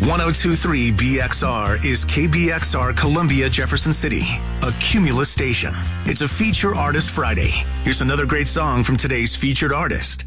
1023 BXR is KBXR Columbia, Jefferson City, a Cumulus station. It's a Feature Artist Friday. Here's another great song from today's featured artist.